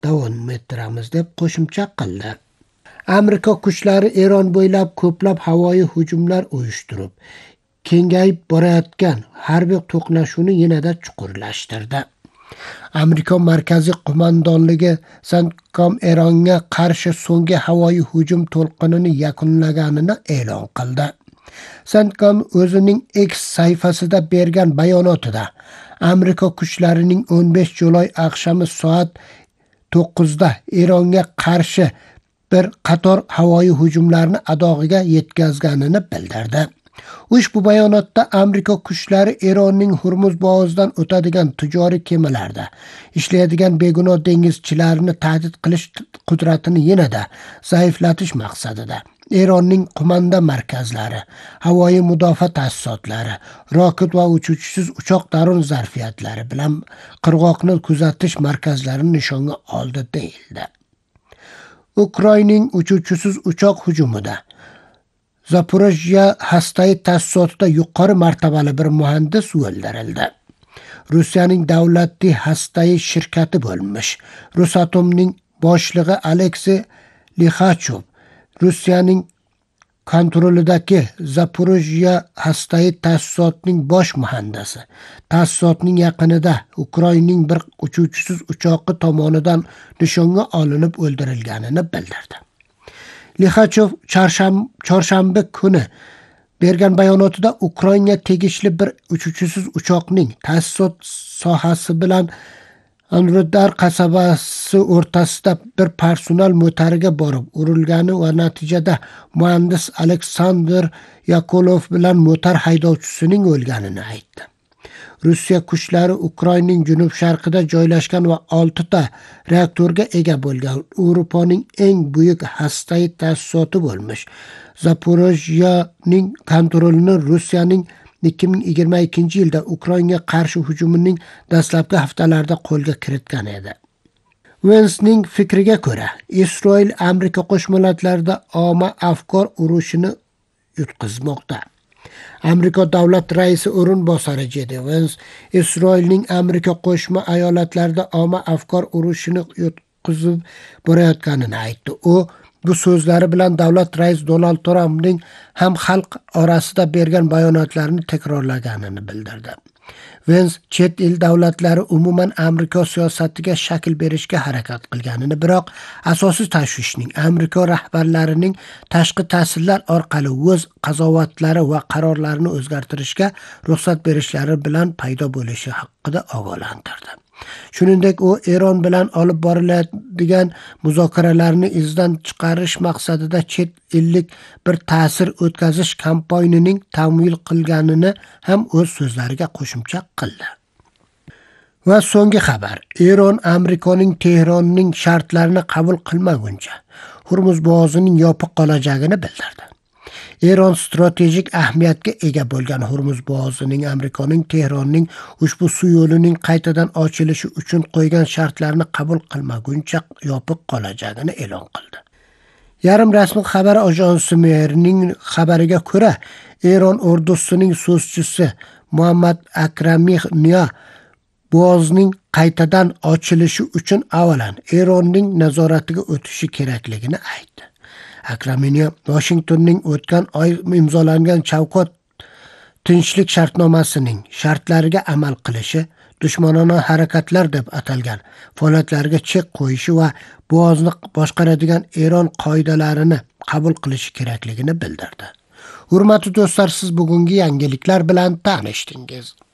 davom ettiramiz deb qo'shimcha qildi. Amerika kuchlari Eron bo'ylab ko'plab havoyi hujumlar uyushtirib, kengayib borayotgan harbiy to'qnashuvni yanada chuqurlashtirdi. Amerika Markaziy qo'mondonligi CENTCOM Eronga qarshi so'nggi havoyi hujum to'lqinini yakunlaganini e'lon qildi. CENTCOM o'zining X sahifasida bergan bayonotida Amerika kuchlarining 15 Julay oqshami soat 9 da Eronga qarshi bir qator havoyi hujumlarni adog'iga yetkazganini bildirdi. Ushbu bayonotda Amerika kuchlari Eronning Hurmuz bo'g'ozidan o'tadigan tijoriy kemalarda ishlaydigan begunoh dengizchilarni tahdid qilish qudratini yanada zaiflatish maqsadida Eronning qo'manda markazlari, havoyi mudofaa ta'sisotlari, roket va uchuvchisiz uchoq darun zarfiyatlari bilan qirg'oqni kuzatish markazlarini nishonga oldi deyildi. Ukrainaning uchuvchisiz uchoq hujumida Zaporojye hastayı ta'sisotida yuqori martabali bir muhandis o'ldirildi. Rossiyaning davlatli hastayı shirkati bo'lmish Rosatomning boshlig'i Aleksey Lixachov Rossiyaning kontrolidagi Zaporojye hastayı ta'sisotining bosh muhandisi ta'sisotning yaqinida Ukrainaning bir uchuvchisiz uchoqi tomonidan nishonga olinib o'ldirilganini bildirdi. Lixachov chorshanba kuni bergan bayonotida Ukrainaga tegishli bir uchuvchisiz uchoqning ta'sisot sohasi bilan Androdar qasabasi o'rtasida bir personal motoriga borib urilgani va natijada muhandis Aleksandr Yakolov bilan motor haydovchisining o'lganini aytdi. Rossiya kuchlari Ukrainaning janub-sharqida joylashgan va 6 ta reaktorga ega bo'lgan Yevropaning eng buyuk hastayı ta'sisoti bo'lmish Zaporojyening kontrolini Rossiyaning 2022-yilda Ukrainaga qarshi hujumining dastlabki haftalarida qo'lga kiritgan edi. Vensning fikriga ko'ra, Isroil Amerika Qo'shma Millatlarida omma afkor urushini yutqizmoqda. Amerika davlat raisi o'rinbosari J.D. Vance Isroilning Amerika Qo'shma Eyalotlarida omma afkor urushini yutqizib borayotganini aytdi. U bu so'zlari bilan davlat raisi Donald Trumpning ham xalq orasida bergan bayonotlarini takrorlaganini bildirdi. Vance chet el davlatlari umuman Amerika siyosatiga shakl berishga harakat qilganini, biroq asosiy tashvishning Amerika rahbarlarining tashqi ta'sirlar orqali o'z qazovatlari va qarorlarini o'zgartirishga ruxsat berishlari bilan paydo bo'lishi haqida ogohlantirdi. Shuningdek, u Eron bilan olib boriladigan muzokaralarni izdan chiqarish maqsadida chet ellik bir ta'sir o'tkazish kampaniyasining tamyil qilganini ham o'z so'zlariga qo'shimcha qildi. Va so'nggi xabar. Eron Amerikaning Tehronning shartlarini qabul qilmaguncha Hurmuz bo'g'ozining yopiq qolajagini bildirdi. Eron strategik ahamiyatga ega bo'lgan Hurmuz bo'g'ozining Amerikaning Tehronning ushbu suv yo'lining qaytadan ochilishi uchun qo'ygan shartlarni qabul qilmaguncha yopiq qolajagini e'lon qildi. Yarim rasmiy xabar agensi Merning xabariga ko'ra, Eron ordusining so'zchisi Muhammad Akramiyniya bo'g'ozning qaytadan ochilishi uchun avvalan Eronning nazoratiga o'tishi kerakligini aytdi. Akraminiya Washingtonning o'tgan oy imzolangan Chavkot tinchlik shartnomasining shartlariga amal qilishi, dushmanona harakatlar deb atalgan faoliyatlarga chek qo'yishi va bo'g'ozni boshqaradigan Eron qoidalarini qabul qilishi kerakligini bildirdi. Hurmatli do'stlar, siz bugungi yangiliklar bilan tanishdingiz.